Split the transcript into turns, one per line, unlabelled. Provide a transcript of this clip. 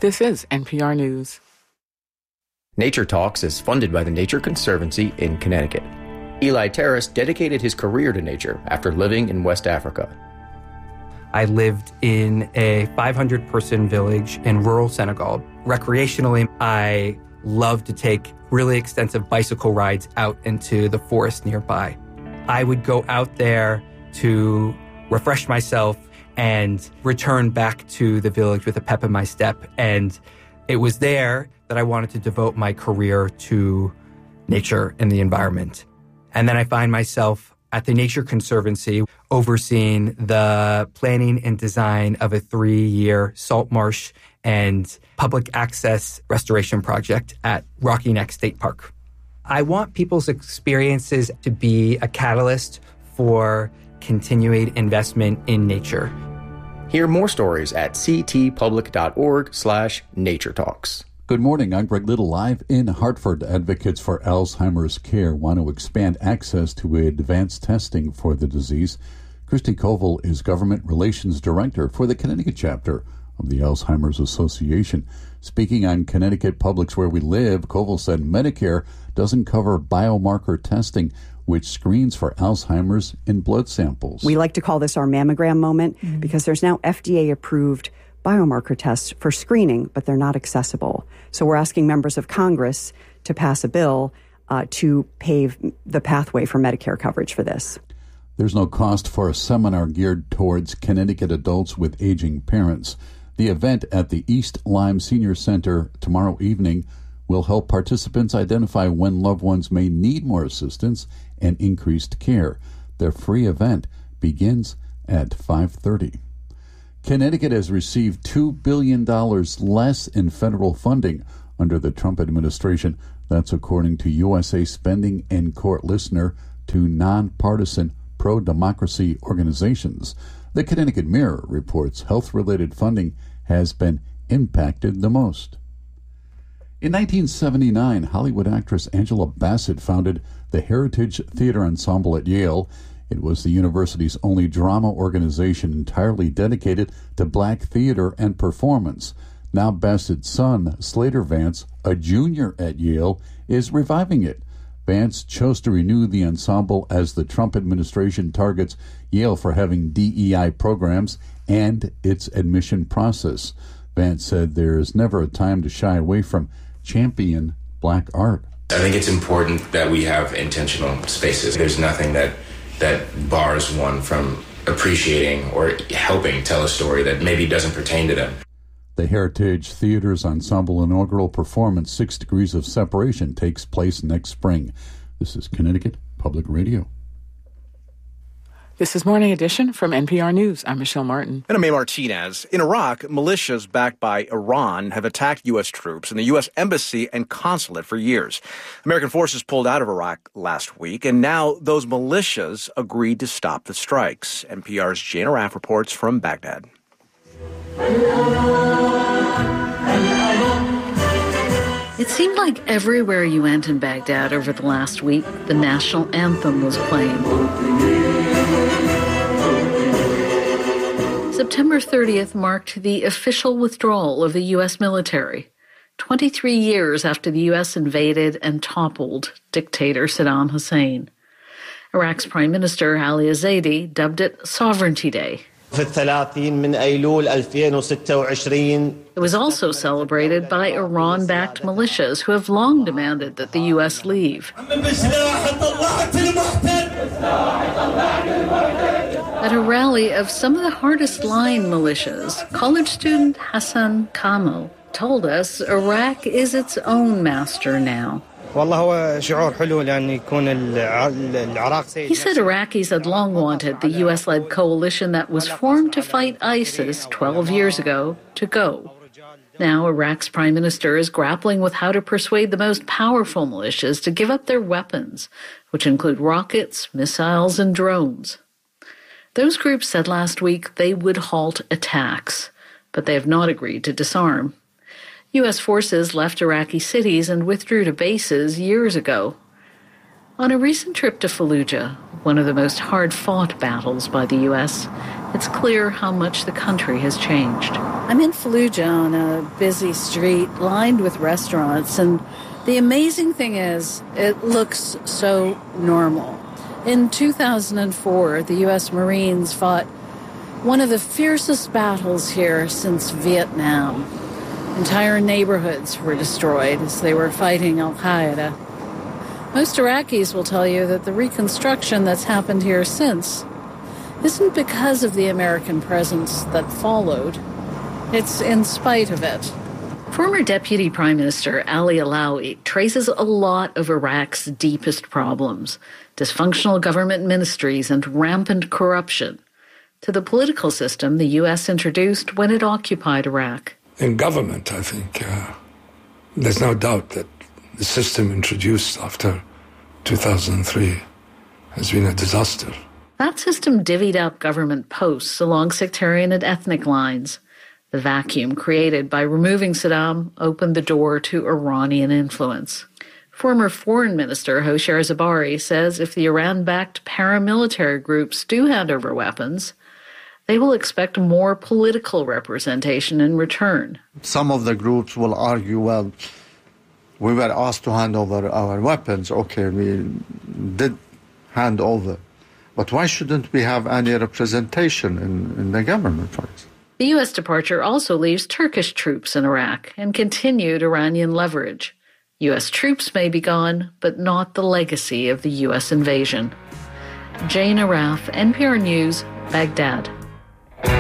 This is NPR News.
Nature Talks is funded by the Nature Conservancy in Connecticut. Eli Terrace dedicated his career to nature after living in West Africa.
I lived in a 500-person village in rural Senegal. Recreationally, I love to take really extensive bicycle rides out into the forest nearby. I would go out there to refresh myself and return back to the village with a pep in my step. And it was there that I wanted to devote my career to nature and the environment. And then I find myself at the Nature Conservancy overseeing the planning and design of a 3-year salt marsh and public access restoration project at Rocky Neck State Park. I want people's experiences to be a catalyst for continuing investment in nature.
Hear more stories at ctpublic.org/naturetalks.
Good morning. I'm Greg Little, live in Hartford. Advocates for Alzheimer's care want to expand access to advanced testing for the disease. Christy Koval is Government Relations Director for the Connecticut chapter of the Alzheimer's Association. Speaking on Connecticut Public's Where We Live, Koval said Medicare doesn't cover biomarker testing, which screens for Alzheimer's in blood samples.
We like to call this our mammogram moment because there's now FDA-approved biomarker tests for screening, but they're not accessible. So we're asking members of Congress to pass a bill to pave the pathway for Medicare coverage for this.
There's no cost for a seminar geared towards Connecticut adults with aging parents. The event at the East Lyme Senior Center tomorrow evening will help participants identify when loved ones may need more assistance and increased care. Their free event begins at 5:30. Connecticut has received $2 billion less in federal funding under the Trump administration. That's according to USA Spending and Court listener to nonpartisan pro-democracy organizations. The Connecticut Mirror reports health-related funding has been impacted the most. In 1979, Hollywood actress Angela Bassett founded the Heritage Theater Ensemble at Yale. It was the university's only drama organization entirely dedicated to black theater and performance. Now Bassett's son, Slater Vance, a junior at Yale, is reviving it. Vance chose to renew the ensemble as the Trump administration targets Yale for having DEI programs and its admission process. Vance said there is never a time to shy away from champion black art.
I think it's important that we have intentional spaces. There's nothing that bars one from appreciating or helping tell a story that maybe doesn't pertain to them.
The Heritage Theater's ensemble inaugural performance, 6 Degrees of Separation, takes place next spring. This is Connecticut Public Radio.
This is Morning Edition from NPR News. I'm Michelle Martin.
And I'm May Martinez. In Iraq, militias backed by Iran have attacked U.S. troops and the U.S. Embassy and consulate for years. American forces pulled out of Iraq last week, and now those militias agreed to stop the strikes. NPR's Jane Araf reports from Baghdad.
It seemed like everywhere you went in Baghdad over the last week, the national anthem was playing. September 30th marked the official withdrawal of the U.S. military, 23 years after the U.S. invaded and toppled dictator Saddam Hussein. Iraq's Prime Minister Ali Zaidi dubbed it Sovereignty Day. It was also celebrated by Iran-backed militias who have long demanded that the U.S. leave. At a rally of some of the hardest-line militias, college student Hassan Kamal told us Iraq is its own master now. He said Iraqis had long wanted the U.S.-led coalition that was formed to fight ISIS 12 years ago to go. Now Iraq's prime minister is grappling with how to persuade the most powerful militias to give up their weapons, which include rockets, missiles, and drones. Those groups said last week they would halt attacks, but they have not agreed to disarm. U.S. forces left Iraqi cities and withdrew to bases years ago. On a recent trip to Fallujah, one of the most hard-fought battles by the U.S., it's clear how much the country has changed. I'm in Fallujah on a busy street lined with restaurants, and the amazing thing is it looks so normal. In 2004, the U.S. Marines fought one of the fiercest battles here since Vietnam. Entire neighborhoods were destroyed as they were fighting al-Qaeda. Most Iraqis will tell you that the reconstruction that's happened here since isn't because of the American presence that followed. It's in spite of it. Former Deputy Prime Minister Ali Alawi traces a lot of Iraq's deepest problems, dysfunctional government ministries and rampant corruption, to the political system the U.S. introduced when it occupied Iraq.
In government, I think, there's no doubt that the system introduced after 2003 has been a disaster.
That system divvied up government posts along sectarian and ethnic lines. The vacuum created by removing Saddam opened the door to Iranian influence. Former Foreign Minister Hoshyar Zebari says if the Iran-backed paramilitary groups do hand over weapons, they will expect more political representation in return.
Some of the groups will argue, well, we were asked to hand over our weapons. Okay, we did hand over. But why shouldn't we have any representation in the government, for example?
The U.S. departure also leaves Turkish troops in Iraq and continued Iranian leverage. U.S. troops may be gone, but not the legacy of the U.S. invasion. Jane Arraf, NPR News, Baghdad.